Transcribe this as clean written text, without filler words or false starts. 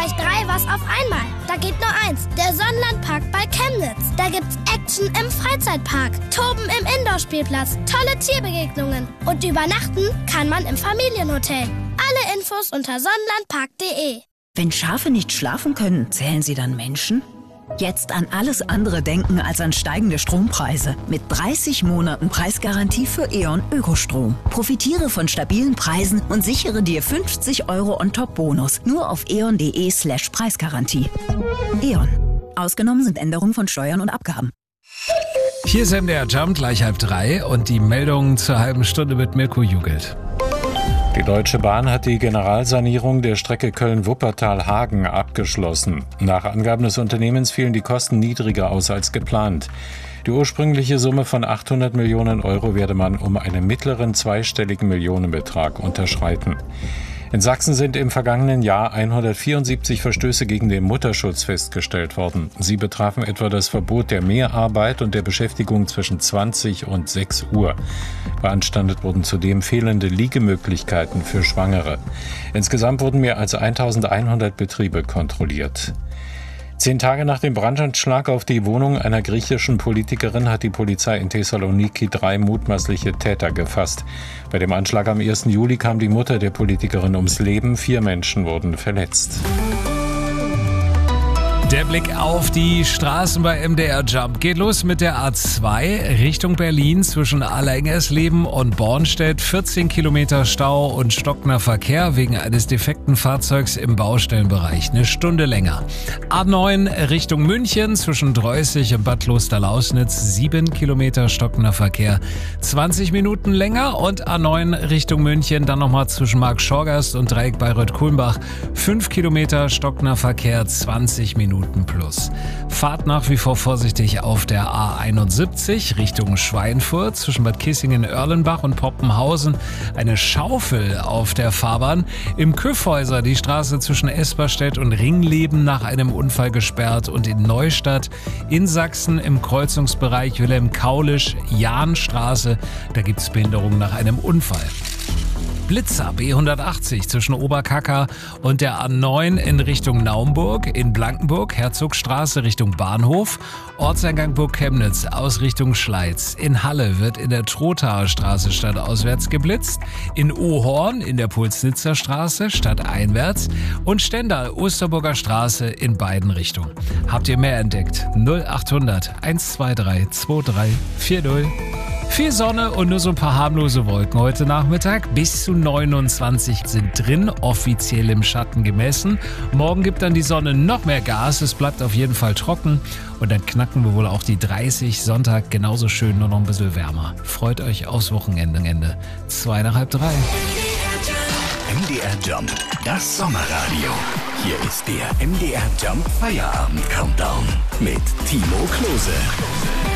gleich 3 was auf einmal. Da geht nur eins. Der Sonnenlandpark bei Chemnitz. Da gibt's Action im Freizeitpark, Toben im Indoor-Spielplatz, tolle Tierbegegnungen. Und übernachten kann man im Familienhotel. Alle Infos unter sonnenlandpark.de. Wenn Schafe nicht schlafen können, zählen sie dann Menschen? Jetzt an alles andere denken als an steigende Strompreise. Mit 30 Monaten Preisgarantie für E.ON Ökostrom. Profitiere von stabilen Preisen und sichere dir 50 € on-top-Bonus. Nur auf eon.de/Preisgarantie. E.ON. Ausgenommen sind Änderungen von Steuern und Abgaben. Hier ist MDR Jump, gleich 2:30 und die Meldung zur halben Stunde mit Mirko Jugelt. Die Deutsche Bahn hat die Generalsanierung der Strecke Köln-Wuppertal-Hagen abgeschlossen. Nach Angaben des Unternehmens fielen die Kosten niedriger aus als geplant. Die ursprüngliche Summe von 800 Millionen € werde man um einen mittleren zweistelligen Millionenbetrag unterschreiten. In Sachsen sind im vergangenen Jahr 174 Verstöße gegen den Mutterschutz festgestellt worden. Sie betrafen etwa das Verbot der Mehrarbeit und der Beschäftigung zwischen 20 und 6 Uhr. Beanstandet wurden zudem fehlende Liegemöglichkeiten für Schwangere. Insgesamt wurden mehr als 1100 Betriebe kontrolliert. 10 Tage nach dem Brandanschlag auf die Wohnung einer griechischen Politikerin hat die Polizei in Thessaloniki 3 mutmaßliche Täter gefasst. Bei dem Anschlag am 1. Juli kam die Mutter der Politikerin ums Leben. 4 Menschen wurden verletzt. Der Blick auf die Straßen bei MDR Jump geht los mit der A2 Richtung Berlin zwischen Allerengsleben und Bornstedt. 14 Kilometer Stau und stockender Verkehr wegen eines defekten Fahrzeugs im Baustellenbereich. Eine Stunde länger. A9 Richtung München zwischen Dreußig und Bad Klosterlausnitz. 7 Kilometer stockender Verkehr. 20 Minuten länger. Und A9 Richtung München dann nochmal zwischen Marktschorgast und Dreieck Bayreuth-Kulmbach. 5 Kilometer stockender Verkehr. 20 Minuten plus. Fahrt nach wie vor vorsichtig auf der A71 Richtung Schweinfurt zwischen Bad Kissingen-Erlenbach und Poppenhausen. Eine Schaufel auf der Fahrbahn. Im Küffhäuser die Straße zwischen Esperstedt und Ringleben nach einem Unfall gesperrt und in Neustadt in Sachsen im Kreuzungsbereich Wilhelm-Kaulisch-Jahnstraße. Da gibt es Behinderung nach einem Unfall. Blitzer B180 zwischen Oberkacker und der A9 in Richtung Naumburg, in Blankenburg, Herzogstraße Richtung Bahnhof, Ortseingang Burg Chemnitz aus Richtung Schleiz. In Halle wird in der Trothaer Straße stadtauswärts geblitzt, in Ohorn in der Pulsnitzer Straße stadteinwärts und Stendal Osterburger Straße in beiden Richtungen. Habt ihr mehr entdeckt? 0800 123 2340. Viel Sonne und nur so ein paar harmlose Wolken heute Nachmittag. Bis zu 29 sind drin, offiziell im Schatten gemessen. Morgen gibt dann die Sonne noch mehr Gas. Es bleibt auf jeden Fall trocken. Und dann knacken wir wohl auch die 30. Sonntag genauso schön, nur noch ein bisschen wärmer. Freut euch aufs Wochenende. 2:30. MDR Jump, das Sommerradio. Hier ist der MDR Jump Feierabend Countdown mit Timo Klose.